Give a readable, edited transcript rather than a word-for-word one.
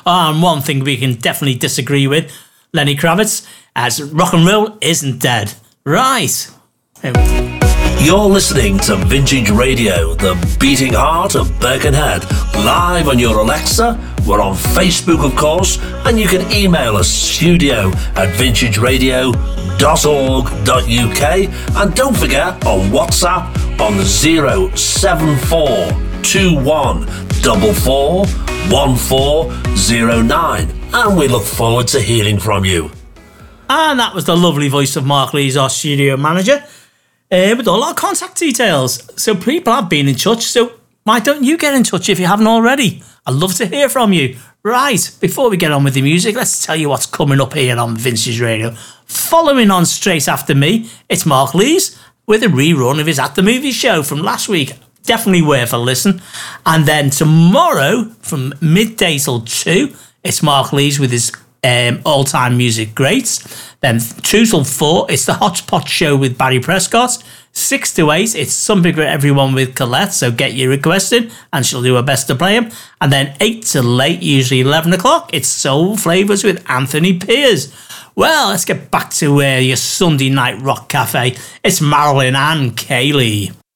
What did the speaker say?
And one thing we can definitely disagree with, Lenny Kravitz, as rock and roll isn't dead. Right. You're listening to Vintage Radio, the beating heart of Birkenhead, live on your Alexa. We're on Facebook, of course, and you can email us studio@vintageradio.org.uk, and don't forget on WhatsApp on 07421441409, and we look forward to hearing from you. And that was the lovely voice of Mark Lees, our studio manager, with all our contact details. So people have been in touch, so why don't you get in touch if you haven't already? I'd love to hear from you. Right, before we get on with the music, let's tell you what's coming up here on Vintage Radio. Following on straight after me, it's Mark Lees with a rerun of his At the Movies show from last week. Definitely worth a listen. And then tomorrow, from midday till 2, it's Mark Lees with his all-time music greats. Then 2 till 4, it's the Hotspot Show with Barry Prescott. 6 to 8, it's Something for Everyone with Colette, so get your request in and she'll do her best to play them. And then 8 till late, usually 11 o'clock, it's Soul Flavours with Anthony Piers. Well, let's get back to your Sunday night rock cafe. It's Marilyn and Kaylee.